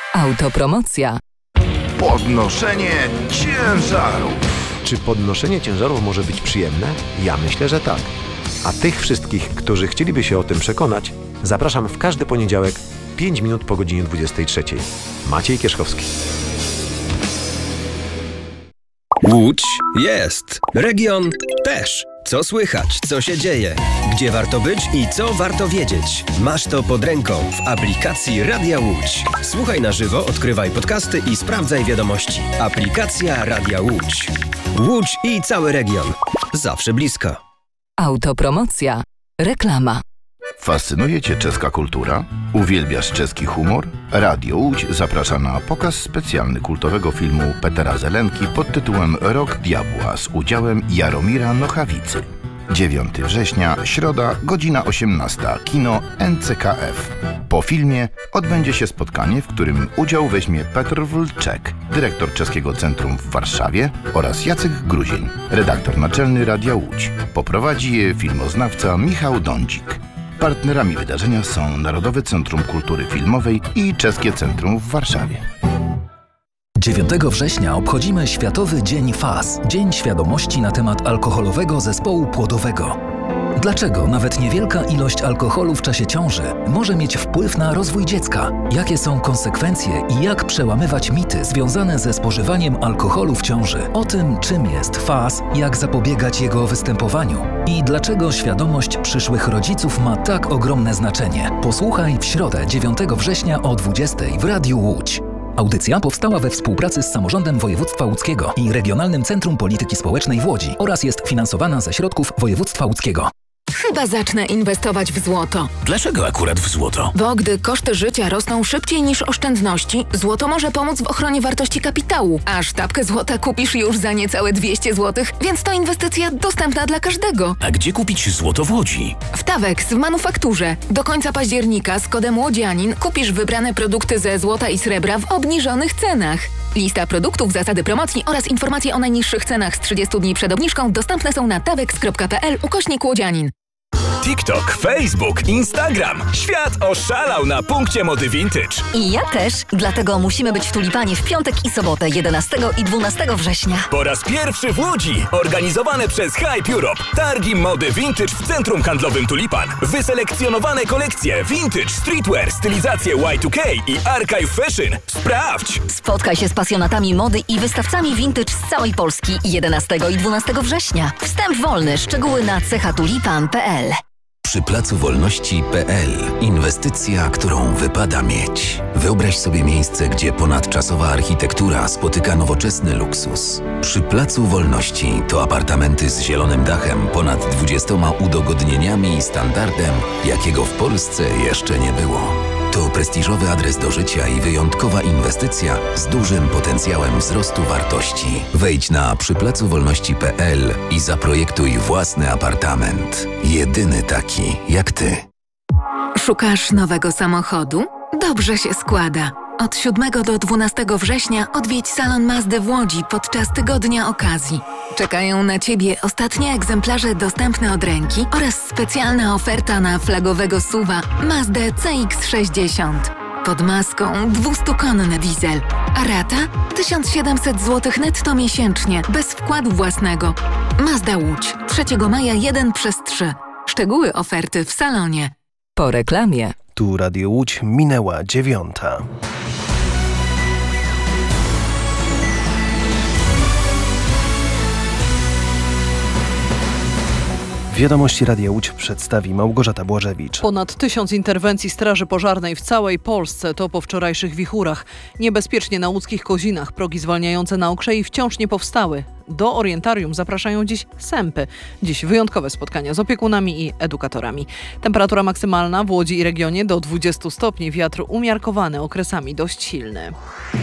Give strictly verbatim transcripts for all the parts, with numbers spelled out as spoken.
Autopromocja. Podnoszenie ciężarów. Czy podnoszenie ciężarów może być przyjemne? Ja myślę, że tak. A tych wszystkich, którzy chcieliby się o tym przekonać, zapraszam w każdy poniedziałek pięć minut po godzinie dwudziestej trzeciej. Maciej Kierzchowski. Łódź jest. Region też. Co słychać, co się dzieje, gdzie warto być i co warto wiedzieć. Masz to pod ręką w aplikacji Radia Łódź. Słuchaj na żywo, odkrywaj podcasty i sprawdzaj wiadomości. Aplikacja Radia Łódź. Łódź i cały region. Zawsze blisko. Autopromocja. Reklama. Fascynuje Cię czeska kultura? Uwielbiasz czeski humor? Radio Łódź zaprasza na pokaz specjalny kultowego filmu Petera Zelenki pod tytułem Rok Diabła z udziałem Jaromira Nochawicy. dziewiątego września, środa, godzina osiemnasta, kino N C K F. Po filmie odbędzie się spotkanie, w którym udział weźmie Petr Wlczek, dyrektor Czeskiego Centrum w Warszawie, oraz Jacek Gruzień, redaktor naczelny Radia Łódź. Poprowadzi je filmoznawca Michał Dądzik. Partnerami wydarzenia są Narodowe Centrum Kultury Filmowej i Czeskie Centrum w Warszawie. dziewiątego września obchodzimy Światowy Dzień F A S, Dzień Świadomości na temat alkoholowego zespołu płodowego. Dlaczego nawet niewielka ilość alkoholu w czasie ciąży może mieć wpływ na rozwój dziecka? Jakie są konsekwencje i jak przełamywać mity związane ze spożywaniem alkoholu w ciąży? O tym, czym jest F A S, jak zapobiegać jego występowaniu i dlaczego świadomość przyszłych rodziców ma tak ogromne znaczenie. Posłuchaj w środę dziewiątego września o dwudziestej w Radiu Łódź. Audycja powstała we współpracy z Samorządem Województwa Łódzkiego i Regionalnym Centrum Polityki Społecznej w Łodzi oraz jest finansowana ze środków województwa łódzkiego. Chyba zacznę inwestować w złoto. Dlaczego akurat w złoto? Bo gdy koszty życia rosną szybciej niż oszczędności, złoto może pomóc w ochronie wartości kapitału. A sztabkę złota kupisz już za niecałe dwieście złotych, więc to inwestycja dostępna dla każdego. A gdzie kupić złoto w Łodzi? W Tawex w manufakturze. Do końca października z kodem Łodzianin kupisz wybrane produkty ze złota i srebra w obniżonych cenach. Lista produktów, zasady promocji oraz informacje o najniższych cenach z trzydziestu dni przed obniżką dostępne są na tawex kropka p l ukośnik Łodzianin. TikTok, Facebook, Instagram. Świat oszalał na punkcie mody vintage. I ja też, dlatego musimy być w Tulipanie w piątek i sobotę jedenastego i dwunastego września. Po raz pierwszy w Łodzi. Organizowane przez Hype Europe. Targi mody vintage w centrum handlowym Tulipan. Wyselekcjonowane kolekcje vintage, streetwear, stylizacje Y dwa K i archive fashion. Sprawdź! Spotkaj się z pasjonatami mody i wystawcami vintage z całej Polski jedenastego i dwunastego września. Wstęp wolny, szczegóły na cechatulipan kropka p l. Przy Placu Wolności kropka p l. Inwestycja, którą wypada mieć. Wyobraź sobie miejsce, gdzie ponadczasowa architektura spotyka nowoczesny luksus. Przy Placu Wolności to apartamenty z zielonym dachem, ponad dwudziestoma udogodnieniami i standardem, jakiego w Polsce jeszcze nie było. To prestiżowy adres do życia i wyjątkowa inwestycja z dużym potencjałem wzrostu wartości. Wejdź na przy placu wolności kropka p l i zaprojektuj własny apartament. Jedyny taki jak ty. Szukasz nowego samochodu? Dobrze się składa. Od siódmego do dwunastego września odwiedź salon Mazdy w Łodzi podczas tygodnia okazji. Czekają na Ciebie ostatnie egzemplarze dostępne od ręki oraz specjalna oferta na flagowego S U V-a Mazdę C X sześćdziesiąt. Pod maską dwustukonny diesel, a rata tysiąc siedemset złotych netto miesięcznie, bez wkładu własnego. Mazda Łódź, trzeciego maja jeden przez trzy. Szczegóły oferty w salonie. Po reklamie. Tu Radio Łódź, minęła dziewiąta. Wiadomości Radia Łódź przedstawi Małgorzata Błażewicz. Ponad tysiąc interwencji Straży Pożarnej w całej Polsce to po wczorajszych wichurach. Niebezpiecznie na łódzkich Kozinach progi zwalniające na Okrzei wciąż nie powstały. Do orientarium zapraszają dziś sępy. Dziś wyjątkowe spotkania z opiekunami i edukatorami. Temperatura maksymalna w Łodzi i regionie do dwudziestu stopni, wiatr umiarkowany, okresami dość silny.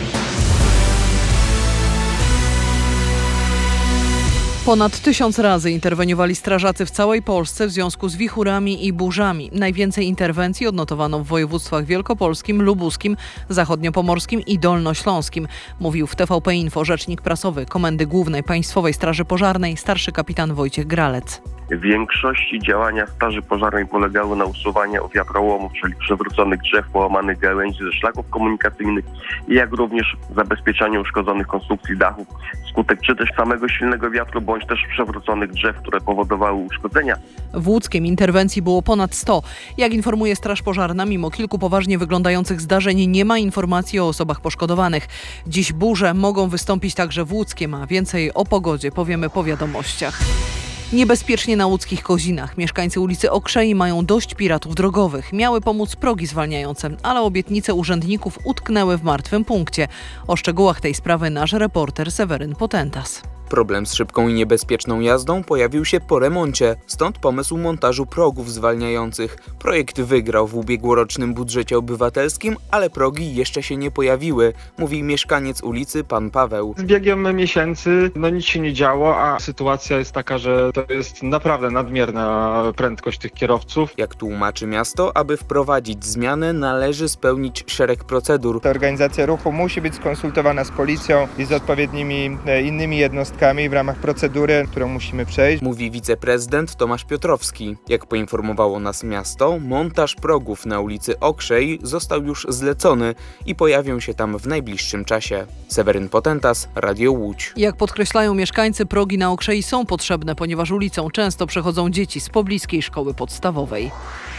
Ponad tysiąc razy interweniowali strażacy w całej Polsce w związku z wichurami i burzami. Najwięcej interwencji odnotowano w województwach wielkopolskim, lubuskim, zachodniopomorskim i dolnośląskim. Mówił w T V P Info rzecznik prasowy Komendy Głównej Państwowej Straży Pożarnej starszy kapitan Wojciech Gralec. W większości działania straży pożarnej polegały na usuwaniu wiatrołomów, czyli przewróconych drzew, połamanych gałęzi ze szlaków komunikacyjnych, jak również zabezpieczaniu uszkodzonych konstrukcji dachów wskutek czy też samego silnego wiatru, bądź też przewróconych drzew, które powodowały uszkodzenia. W Łódzkiem interwencji było ponad sto. Jak informuje Straż Pożarna, mimo kilku poważnie wyglądających zdarzeń nie ma informacji o osobach poszkodowanych. Dziś burze mogą wystąpić także w Łódzkiem, a więcej o pogodzie powiemy po wiadomościach. Niebezpiecznie na łódzkich Kozinach. Mieszkańcy ulicy Okrzei mają dość piratów drogowych. Miały pomóc progi zwalniające, ale obietnice urzędników utknęły w martwym punkcie. O szczegółach tej sprawy nasz reporter Seweryn Potentas. Problem z szybką i niebezpieczną jazdą pojawił się po remoncie, stąd pomysł montażu progów zwalniających. Projekt wygrał w ubiegłorocznym budżecie obywatelskim, ale progi jeszcze się nie pojawiły, mówi mieszkaniec ulicy pan Paweł. Z biegiem miesięcy no nic się nie działo, a sytuacja jest taka, że to jest naprawdę nadmierna prędkość tych kierowców. Jak tłumaczy miasto, aby wprowadzić zmianę, należy spełnić szereg procedur. Ta organizacja ruchu musi być skonsultowana z policją i z odpowiednimi innymi jednostkami w ramach procedury, którą musimy przejść. Mówi wiceprezydent Tomasz Piotrowski. Jak poinformowało nas miasto, montaż progów na ulicy Okrzej został już zlecony i pojawią się tam w najbliższym czasie. Seweryn Potentas, Radio Łódź. Jak podkreślają mieszkańcy, progi na Okrzei są potrzebne, ponieważ ulicą często przechodzą dzieci z pobliskiej szkoły podstawowej.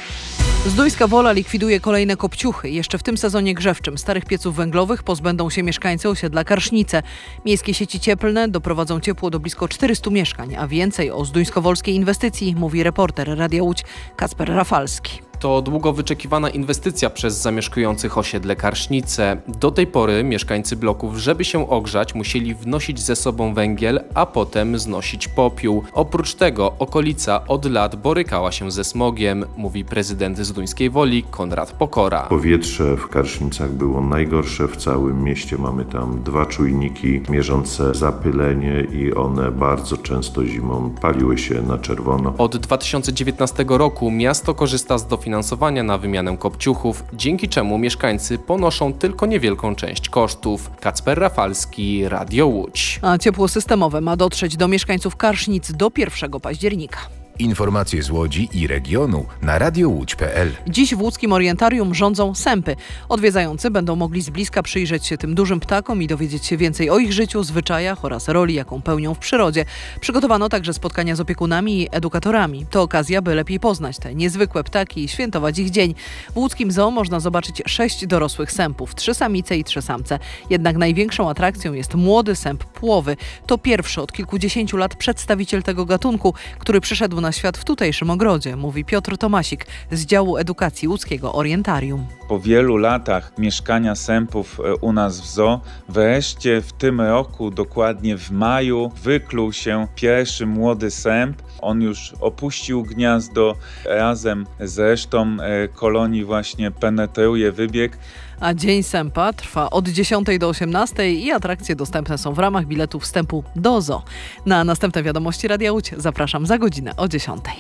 Zdójska Wola likwiduje kolejne kopciuchy. Jeszcze w tym sezonie grzewczym starych pieców węglowych pozbędą się mieszkańcy osiedla Karsznice. Miejskie sieci cieplne doprowadzą ciepło do blisko czterystu mieszkań, a więcej o zdójskowolskiej inwestycji mówi reporter Radia Łódź Kacper Rafalski. To długo wyczekiwana inwestycja przez zamieszkujących osiedle Karsznice. Do tej pory mieszkańcy bloków, żeby się ogrzać, musieli wnosić ze sobą węgiel, a potem znosić popiół. Oprócz tego okolica od lat borykała się ze smogiem, mówi prezydent Zduńskiej Woli Konrad Pokora. Powietrze w Karsznicach było najgorsze w całym mieście. Mamy tam dwa czujniki mierzące zapylenie i one bardzo często zimą paliły się na czerwono. Od dwa tysiące dziewiętnastego roku miasto korzysta z dofinansowania finansowania na wymianę kopciuchów, dzięki czemu mieszkańcy ponoszą tylko niewielką część kosztów. Kacper Rafalski, Radio Łódź. A ciepło systemowe ma dotrzeć do mieszkańców Karsznic do pierwszego października. Informacje z Łodzi i regionu na radio łódź kropka p l. Dziś w łódzkim orientarium rządzą sępy. Odwiedzający będą mogli z bliska przyjrzeć się tym dużym ptakom i dowiedzieć się więcej o ich życiu, zwyczajach oraz roli, jaką pełnią w przyrodzie. Przygotowano także spotkania z opiekunami i edukatorami. To okazja, by lepiej poznać te niezwykłe ptaki i świętować ich dzień. W łódzkim zoo można zobaczyć sześć dorosłych sępów, trzy samice i trzy samce. Jednak największą atrakcją jest młody sęp płowy. To pierwszy od kilkudziesięciu lat przedstawiciel tego gatunku, który przyszedł na świat w tutejszym ogrodzie, mówi Piotr Tomasik z działu edukacji łódzkiego orientarium. Po wielu latach mieszkania sępów u nas w zoo, wreszcie w tym roku, dokładnie w maju, wykluł się pierwszy młody sęp. On już opuścił gniazdo, razem z resztą kolonii właśnie penetruje wybieg. A Dzień Sępa trwa od dziesiątej do osiemnastej i atrakcje dostępne są w ramach biletu wstępu do zoo. Na następne wiadomości Radia Łódź zapraszam za godzinę o dziesiątej.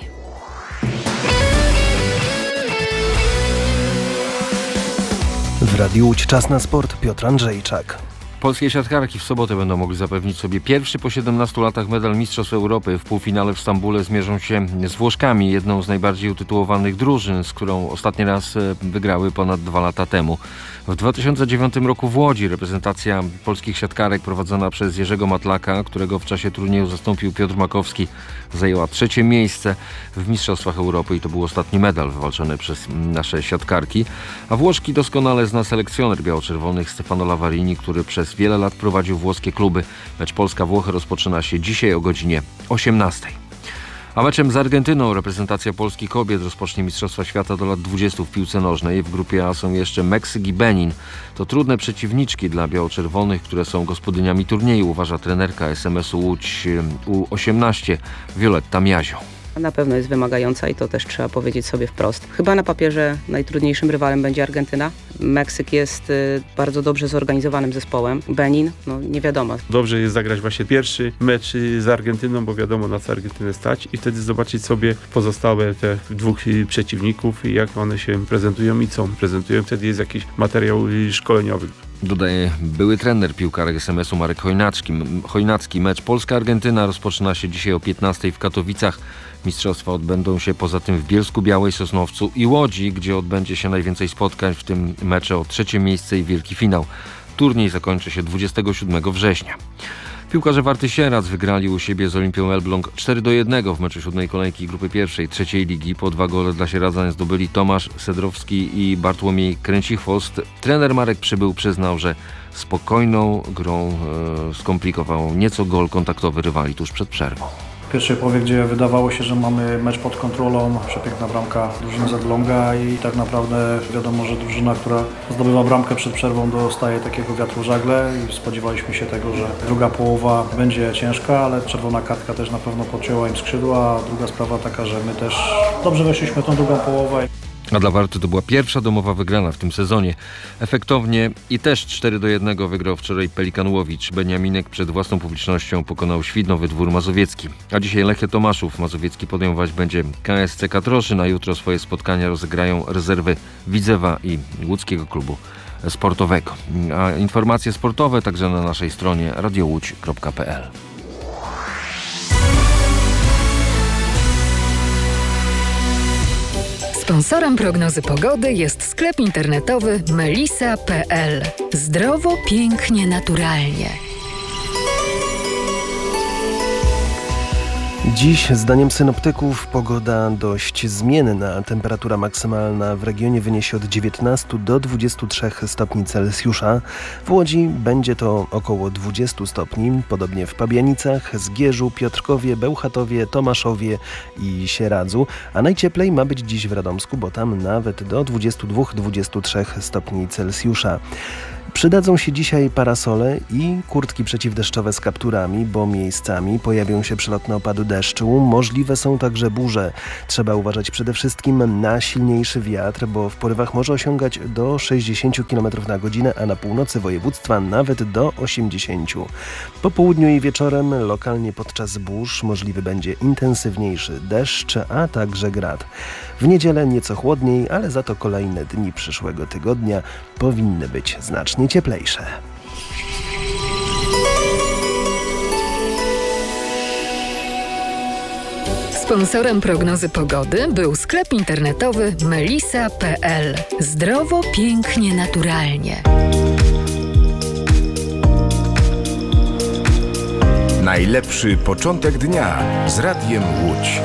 W Radiu Łódź czas na sport. Piotr Andrzejczak. Polskie siatkarki w sobotę będą mogli zapewnić sobie pierwszy po siedemnastu latach medal Mistrzostw Europy. W półfinale w Stambule zmierzą się z Włoszkami, jedną z najbardziej utytułowanych drużyn, z którą ostatni raz wygrały ponad dwa lata temu. W dwa tysiące dziewiątym roku w Łodzi reprezentacja polskich siatkarek prowadzona przez Jerzego Matlaka, którego w czasie turnieju zastąpił Piotr Makowski, zajęła trzecie miejsce w Mistrzostwach Europy i to był ostatni medal wywalczony przez nasze siatkarki. A Włoszki doskonale zna selekcjoner biało-czerwonych Stefano Lavarini, który przez wiele lat prowadził włoskie kluby. Mecz Polska-Włochy rozpoczyna się dzisiaj o godzinie osiemnastej. A meczem z Argentyną reprezentacja Polski kobiet rozpocznie Mistrzostwa Świata do lat dwudziestu w piłce nożnej. W grupie A są jeszcze Meksyk i Benin. To trudne przeciwniczki dla biało-czerwonych, które są gospodyniami turnieju, uważa trenerka es em esu Łódź U osiemnaście Violetta Miazio. Na pewno jest wymagająca i to też trzeba powiedzieć sobie wprost. Chyba na papierze najtrudniejszym rywalem będzie Argentyna. Meksyk jest y, bardzo dobrze zorganizowanym zespołem. Benin, no nie wiadomo. Dobrze jest zagrać właśnie pierwszy mecz z Argentyną, bo wiadomo na co Argentynę stać i wtedy zobaczyć sobie pozostałe te dwóch przeciwników i jak one się prezentują i co prezentują. Wtedy jest jakiś materiał szkoleniowy. Dodaje były trener piłkarek S M S-u Marek Chojnacki. Chojnacki. Mecz Polska-Argentyna rozpoczyna się dzisiaj o piętnastej w Katowicach. Mistrzostwa odbędą się poza tym w Bielsku-Białej, Sosnowcu i Łodzi, gdzie odbędzie się najwięcej spotkań, w tym mecze o trzecie miejsce i wielki finał. Turniej zakończy się dwudziestego siódmego września. Piłkarze Warty Sierac wygrali u siebie z Olimpią Elbląg cztery do jednego w meczu siódmej kolejki grupy pierwszej trzeciej ligi. Po dwa gole dla Sieradzań zdobyli Tomasz Sedrowski i Bartłomiej Kręcichwost. Trener Marek Przybył przyznał, że spokojną grą e, skomplikował nieco gol kontaktowy rywali tuż przed przerwą. W pierwszej połowie, gdzie wydawało się, że mamy mecz pod kontrolą, przepiękna bramka drużyny z Elbląga i tak naprawdę wiadomo, że drużyna, która zdobywa bramkę przed przerwą, dostaje takiego wiatru w żagle i spodziewaliśmy się tego, że druga połowa będzie ciężka, ale czerwona kartka też na pewno podcięła im skrzydła, a druga sprawa taka, że my też dobrze weszliśmy tą drugą połowę. A dla Warty to była pierwsza domowa wygrana w tym sezonie. Efektownie i też cztery do jednego wygrał wczoraj Pelikan Łowicz. Beniaminek przed własną publicznością pokonał Świdnowy Dwór Mazowiecki. A dzisiaj Lechia Tomaszów Mazowiecki podejmować będzie K S C Katroszyn, a jutro swoje spotkania rozegrają rezerwy Widzewa i Łódzkiego Klubu Sportowego. A informacje sportowe także na naszej stronie radio łódź kropka p l. Sponsorem prognozy pogody jest sklep internetowy melisa kropka p l. Zdrowo, pięknie, naturalnie. Dziś, zdaniem synoptyków, pogoda dość zmienna. Temperatura maksymalna w regionie wyniesie od dziewiętnastu do dwudziestu trzech stopni Celsjusza. W Łodzi będzie to około dwudziestu stopni, podobnie w Pabianicach, Zgierzu, Piotrkowie, Bełchatowie, Tomaszowie i Sieradzu, a najcieplej ma być dziś w Radomsku, bo tam nawet do dwudziestu dwóch do dwudziestu trzech stopni Celsjusza. Przydadzą się dzisiaj parasole i kurtki przeciwdeszczowe z kapturami, bo miejscami pojawią się przelotne opady deszczu. Możliwe są także burze. Trzeba uważać przede wszystkim na silniejszy wiatr, bo w porywach może osiągać do sześćdziesięciu kilometrów na godzinę, a na północy województwa nawet do osiemdziesięciu. Po południu i wieczorem lokalnie podczas burz możliwy będzie intensywniejszy deszcz, a także grad. W niedzielę nieco chłodniej, ale za to kolejne dni przyszłego tygodnia powinny być znacznie cieplejsze. Sponsorem prognozy pogody był sklep internetowy melisa kropka p l. Zdrowo, pięknie, naturalnie. Najlepszy początek dnia z Radiem Łódź.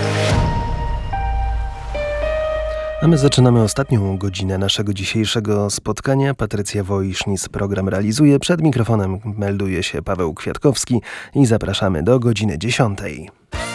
A my zaczynamy ostatnią godzinę naszego dzisiejszego spotkania. Patrycja Wojsznis program realizuje. Przed mikrofonem melduje się Paweł Kwiatkowski i zapraszamy do godziny dziesiątej.